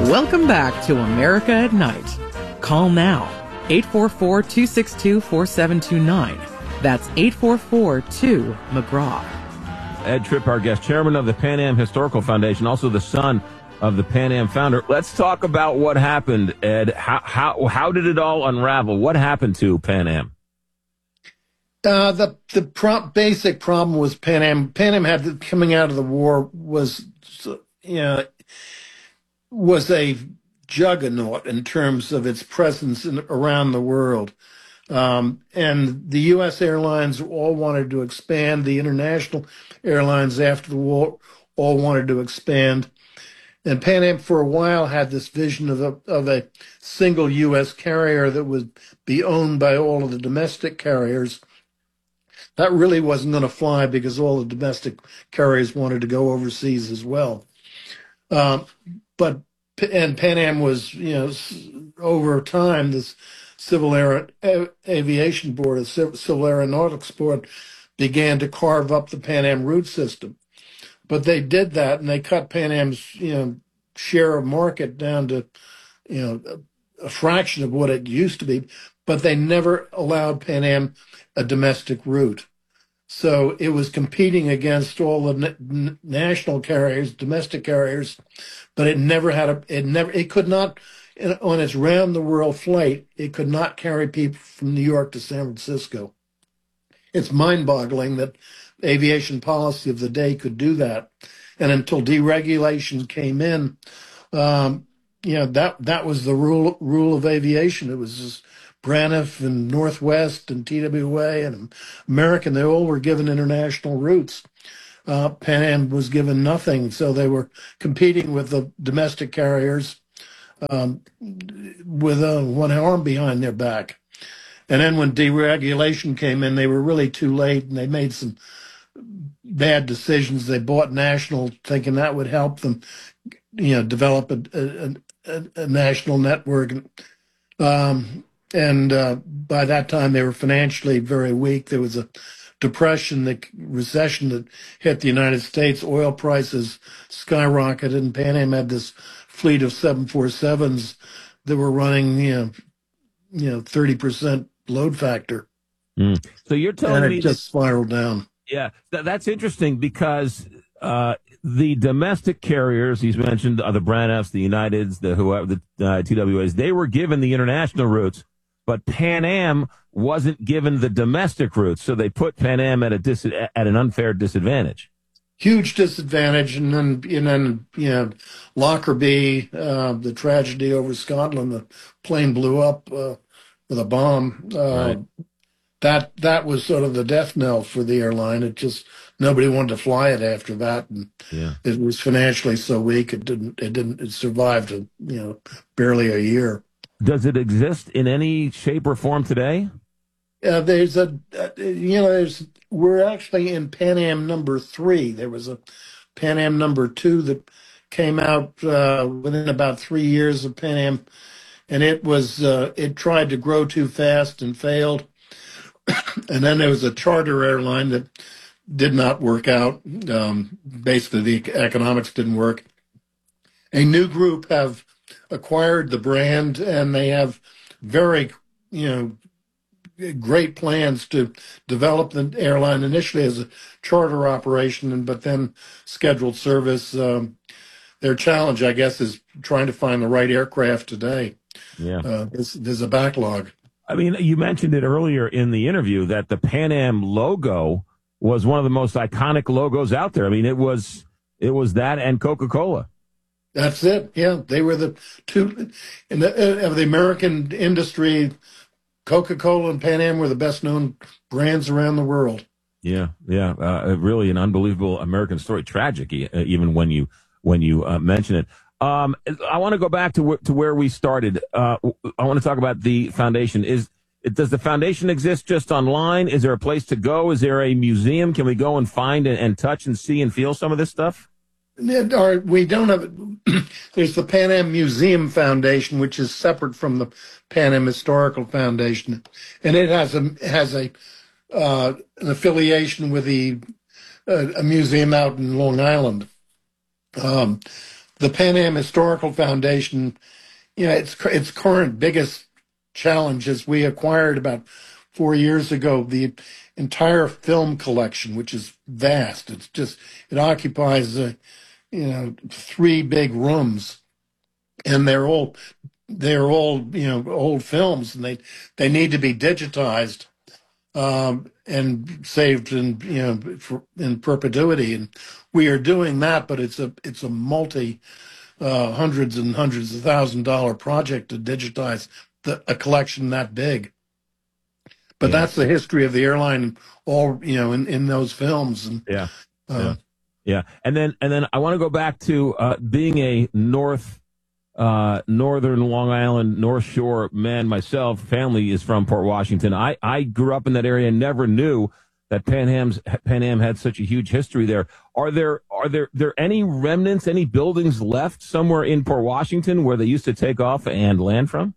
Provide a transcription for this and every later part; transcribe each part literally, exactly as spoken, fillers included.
Welcome back to America at Night. Call now, eight four four, two six two, four seven two nine. That's eight four four, two, McGraw. Ed Tripp, our guest, chairman of the Pan Am Historical Foundation, also the son of the Pan Am founder. Let's talk about what happened, Ed. How how how did it all unravel? What happened to Pan Am? Uh, the the pro- basic problem was Pan Am. Pan Am had coming out of the war was, you know, was a juggernaut in terms of its presence in, around the world. Um, and the U S airlines all wanted to expand. The international airlines after the war all wanted to expand. And Pan Am for a while had this vision of a, of a single U S carrier that would be owned by all of the domestic carriers. That really wasn't going to fly because all the domestic carriers wanted to go overseas as well. Um, but and Pan Am was, you know, over time, this Civil Aer- Aviation Board, the Civil Aeronautics Board, began to carve up the Pan Am route system. But they did that, and they cut Pan Am's, you know, share of market down to, you know, a, a fraction of what it used to be. But they never allowed Pan Am a domestic route. So it was competing against all the n- national carriers, domestic carriers, but it never had a, it never, it could not, on its round the world flight, it could not carry people from New York to San Francisco. It's mind boggling that aviation policy of the day could do that. And until deregulation came in, um, you know, that, that was the rule, rule of aviation. It was just Braniff and Northwest and T W A and American, they all were given international routes. Uh, Pan Am was given nothing, so they were competing with the domestic carriers um, with uh, one arm behind their back. And then when deregulation came in, they were really too late, and they made some bad decisions. They bought National, thinking that would help them, you know, develop a, a, a, a national network. Um, and uh, by that time, they were financially very weak. There was a depression, the recession that hit the United States. Oil prices skyrocketed, and Pan Am had this fleet of seven forty-sevens that were running, you know, you know, thirty percent load factor. Mm. So you're telling and me it just that, spiraled down. Yeah, th- that's interesting because uh, the domestic carriers he's mentioned are the Braniffs, the Uniteds, the whoever, the uh, T W As. They were given the international routes, but Pan Am wasn't given the domestic routes, so they put Pan Am at a dis- at an unfair disadvantage. Huge disadvantage, and then and then you know, Lockerbie, uh, the tragedy over Scotland, the plane blew up uh, with a bomb. Uh, right. That that was sort of the death knell for the airline. It just nobody wanted to fly it after that, and yeah. it was financially so weak it didn't it didn't it survived a, you know barely a year. Does it exist in any shape or form today? Uh, there's a uh, you know there's we're actually in Pan Am number three. There was a Pan Am number two that came out uh, within about three years of Pan Am, and it was uh, it tried to grow too fast and failed. And then there was a charter airline that did not work out. Um, basically, the economics didn't work. A new group have acquired the brand, and they have very, you know, great plans to develop the airline initially as a charter operation, and but then scheduled service. Um, their challenge, I guess, is trying to find the right aircraft today. Yeah, uh, there's, there's a backlog. I mean, you mentioned it earlier in the interview that the Pan Am logo was one of the most iconic logos out there. I mean, it was it was that and Coca-Cola. That's it. Yeah, they were the two in the of the American industry. Coca-Cola and Pan Am were the best known brands around the world. Yeah, yeah, uh, really an unbelievable American story. Tragic, even when you when you uh, mention it. Um, I want to go back to wh- to where we started. Uh, I want to talk about the foundation. Is does the foundation exist just online? Is there a place to go? Is there a museum? Can we go and find and, and touch and see and feel some of this stuff? Or we don't have. There's the Pan Am Museum Foundation, which is separate from the Pan Am Historical Foundation, and it has a has a uh, an affiliation with the uh, a museum out in Long Island. Um, the Pan Am Historical Foundation, you know, its its current biggest challenge is we acquired about four years ago the entire film collection, which is vast. It's just it occupies uh, you know three big rooms, and they're all they're all you know old films, and they they need to be digitized um, and saved in you know for, in perpetuity. And we are doing that, but it's a it's a multi uh, hundreds and hundreds of thousand dollar project to digitize the, a collection that big. But yeah. That's the history of the airline, all you know, in, in those films. And yeah, uh, yeah, yeah. And then and then I want to go back to uh, being a North uh, Northern Long Island North Shore man myself. Family is from Port Washington. I, I grew up in that area and never knew that Pan Am's Pan Am had such a huge history there. Are there are there there any remnants, any buildings left somewhere in Port Washington where they used to take off and land from?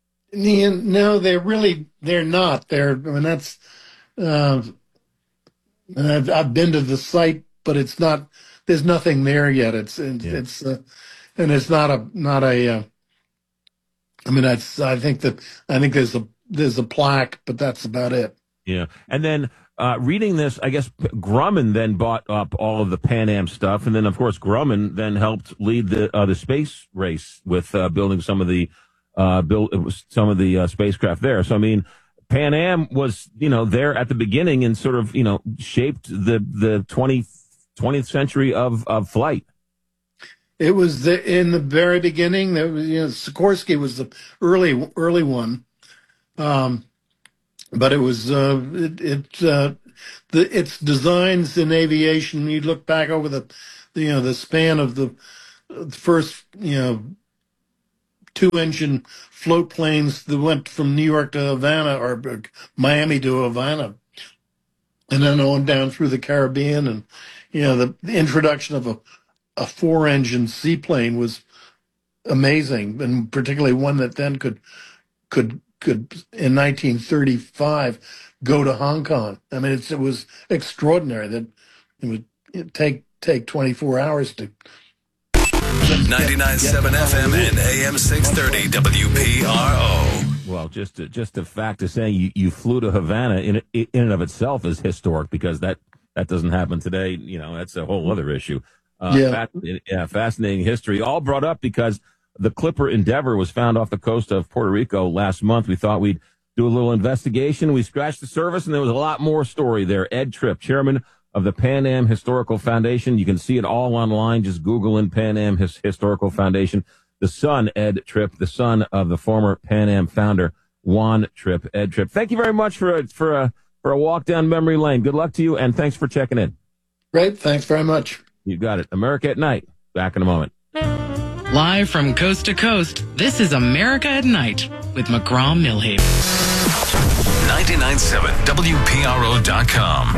No, they're really, they're not. They're, I mean, that's, uh, and I've, I've been to the site, but it's not, there's nothing there yet. It's, it's, Yeah. it's uh, and it's not a, not a, uh, I mean, that's, I think that, I think there's a, there's a plaque, but that's about it. Yeah. And then, uh, reading this, I guess Grumman then bought up all of the Pan Am stuff. And then, of course, Grumman then helped lead the, uh, the space race with, uh, building some of the, Uh, built it was some of the uh, spacecraft there. So I mean, Pan Am was you know there at the beginning and sort of you know shaped the the twentieth century of of flight. It was the, in the very beginning. There was you know Sikorsky was the early early one, um, but it was uh, it, it uh, the its designs in aviation. You look back over the, the you know the span of the first you know. two-engine float planes that went from New York to Havana or Miami to Havana, and then on down through the Caribbean. And, you know, the, the introduction of a, a four-engine seaplane was amazing, and particularly one that then could, could, could in nineteen thirty-five, go to Hong Kong. I mean, it's, it was extraordinary that it would it'd take, take twenty-four hours to ninety-nine point seven F M and A M six thirty W P R O. Well, just to, just the fact of saying you, you flew to Havana in in and of itself is historic because that, that doesn't happen today. You know, that's a whole other issue. Uh, yeah. Fascinating, yeah, fascinating history. All brought up because the Clipper Endeavor was found off the coast of Puerto Rico last month. We thought we'd do a little investigation. We scratched the surface, and there was a lot more story there. Ed Tripp, chairman of the Pan Am Historical Foundation. You can see it all online. Just Google in Pan Am His- Historical Foundation. The son, Ed Tripp, the son of the former Pan Am founder, Juan Tripp. Ed Tripp, thank you very much for a, for a, for a walk down memory lane. Good luck to you, and thanks for checking in. Great. Thanks very much. You got it. America at Night. Back in a moment. Live from coast to coast, this is America at Night with McGraw-Milhaven. ninety-nine point seven W P R O dot com.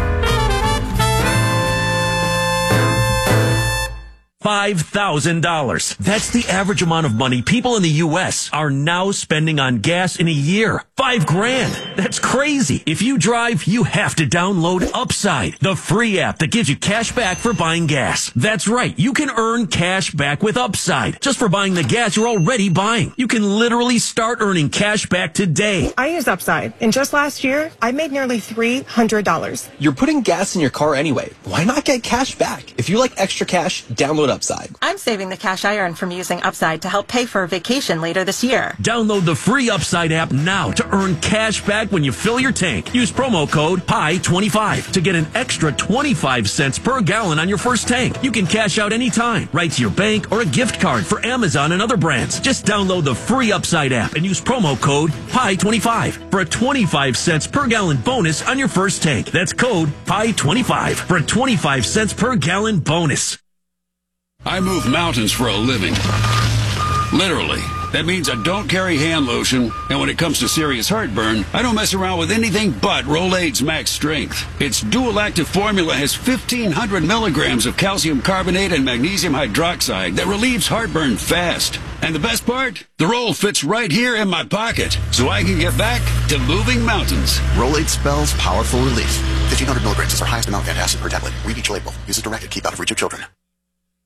five thousand dollars. That's the average amount of money people in the U S are now spending on gas in a year. Five grand. That's crazy. If you drive, you have to download Upside, the free app that gives you cash back for buying gas. That's right. You can earn cash back with Upside just for buying the gas you're already buying. You can literally start earning cash back today. I use Upside, and just last year, I made nearly three hundred dollars. You're putting gas in your car anyway. Why not get cash back? If you like extra cash, download Upside. I'm saving the cash I earn from using Upside to help pay for a vacation later this year. Download the free Upside app now to earn cash back when you fill your tank. Use promo code P I twenty-five to get an extra twenty-five cents per gallon on your first tank. You can cash out anytime, right to your bank or a gift card for Amazon and other brands. Just download the free Upside app and use promo code P I twenty-five for a twenty-five cents per gallon bonus on your first tank. That's code P I twenty-five for a twenty-five cents per gallon bonus. I move mountains for a living. Literally. That means I don't carry hand lotion, and when it comes to serious heartburn, I don't mess around with anything but Rolaids Max Strength. Its dual-active formula has fifteen hundred milligrams of calcium carbonate and magnesium hydroxide that relieves heartburn fast. And the best part? The roll fits right here in my pocket, so I can get back to moving mountains. Rolaids spells powerful relief. fifteen hundred milligrams is our highest amount of antacid per tablet. Read each label. Use as directed. Keep out of reach of children.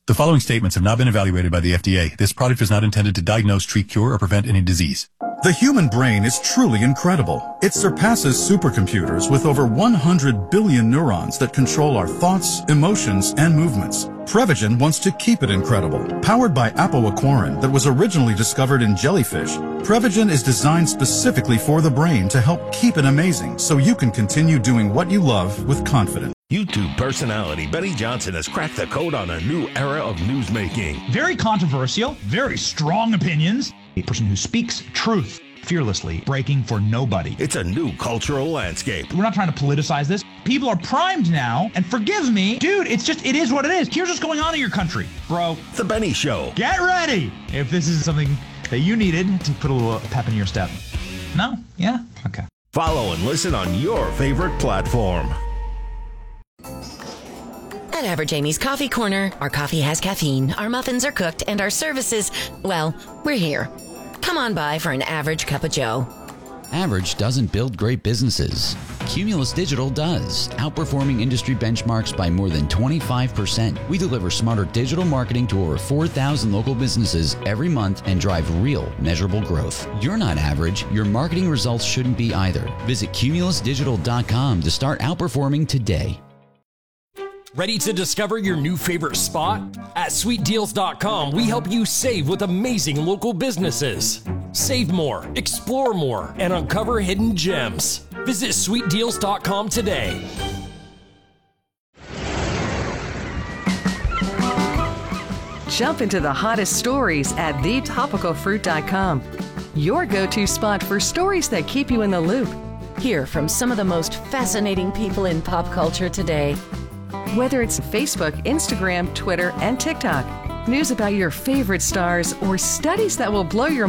The following statements have not been evaluated by the F D A. This product is not intended to diagnose, treat, cure, or prevent any disease. The human brain is truly incredible. It surpasses supercomputers with over one hundred billion neurons that control our thoughts, emotions, and movements. Prevagen wants to keep it incredible. Powered by apoaquarin that was originally discovered in jellyfish, Prevagen is designed specifically for the brain to help keep it amazing so you can continue doing what you love with confidence. YouTube personality Benny Johnson has cracked the code on a new era of newsmaking. Very controversial, very strong opinions. A person who speaks truth fearlessly, breaking for nobody. It's a new cultural landscape. We're not trying to politicize this. People are primed now, and forgive me, dude, it's just, it is what it is. Here's what's going on in your country, bro. The Benny Show. Get ready if this is something that you needed to put a little pep in your step. No? Yeah? Okay. Follow and listen on your favorite platform. At Average Amy's Coffee Corner, our coffee has caffeine, our muffins are cooked, and our services, well, we're here. Come on by for an average cup of joe. Average doesn't build great businesses. Cumulus Digital does, outperforming industry benchmarks by more than twenty-five percent. We deliver smarter digital marketing to over four thousand local businesses every month and drive real, measurable growth. You're not average. Your marketing results shouldn't be either. Visit cumulus digital dot com to start outperforming today. Ready to discover your new favorite spot? At sweet deals dot com, we help you save with amazing local businesses. Save more, explore more, and uncover hidden gems. Visit sweet deals dot com today. Jump into the hottest stories at the topical fruit dot com. Your go-to spot for stories that keep you in the loop. Hear from some of the most fascinating people in pop culture today. Whether it's Facebook, Instagram, Twitter, and TikTok, news about your favorite stars, or studies that will blow your